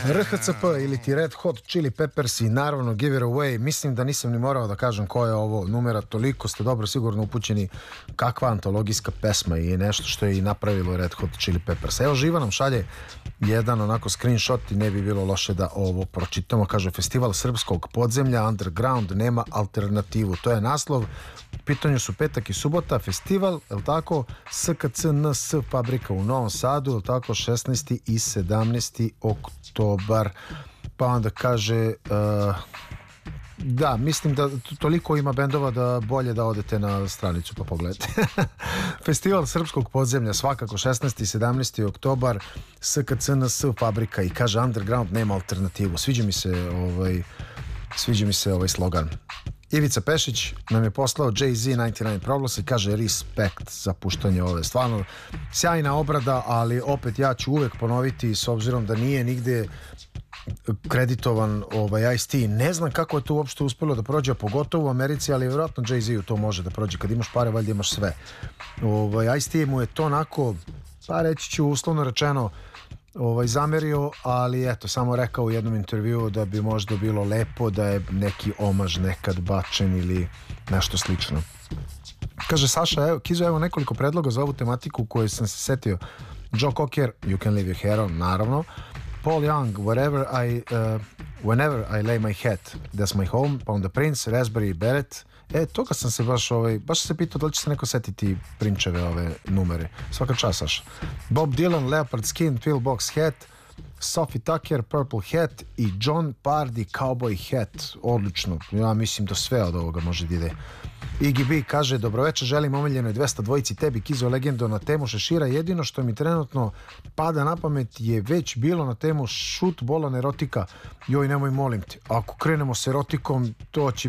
RHCP ili ti Red Hot Chili Peppers i naravno Give It Away. Mislim da nisam ni morao da kažem ko je ovo numera, toliko ste dobro sigurno upućeni kakva antologijska pesma i nešto što je i napravilo Red Hot Chili Peppers. Evo, Živa nam šalje jedan onako screenshot i ne bi bilo loše da ovo pročitamo. Kaže, Festival srpskog podzemlja Underground nema alternativu. To je naslov. U pitanju su petak i subota. Festival, je li tako? SKCNS Fabrika u Novom Sadu, je li tako? 16. i 17. oktobar. Pa onda kaže... da, mislim da toliko ima bendova da bolje da odete na stranicu pa pogledajte. Festival srpskog podzemlja svakako 16. i 17. oktobar, SKCNS Fabrika, i kaže Underground nema alternativu. Sviđa mi se ovaj slogan. Ivica Pešić nam je poslao Jay-Z 99 Problems i kaže respekt za puštanje ove. Stvarno sjajna obrada, ali opet ja ću uvek ponoviti, s obzirom da nije nigde kreditovan Ice-T. Ne znam kako je to uopšte uspelo da prođe, pogotovo u Americi, ali vjerojatno Jay-Z to može da prođe. Kad imaš pare, valjda imaš sve. Ice-T mu je to onako, pa reći ću uslovno rečeno, zamerio, ali eto, samo rekao u jednom intervjuu da bi možda bilo lepo da je neki omaž nekad bačen ili nešto slično. Kaže Saša, Kizo, evo nekoliko predloga za ovu tematiku koju sam se setio. Joe Cocker, You Can Leave Your Hair On, naravno. Paul Young, Whenever I Lay My Head, That's My Home. Pa onda Prince, Raspberry i Barrett. Toga sam se baš se pitao da li će se neko setiti Prinčeve ove numere. Svaka čast, Saša. Bob Dylan, Leopard Skin, Pillbox Hat, Sophie Tucker, Purple Hat i John Pardy, Cowboy Hat. Odlično, ja mislim da sve od ovoga može da ide. Iggy B kaže, dobroveče, želim omiljenoj 202 tebi, Kizo Legendo, na temu šešira. Jedino što mi trenutno pada na pamet je već bilo na temu šut bolan erotika. Joj, nemoj, molim te, ako krenemo s erotikom, to će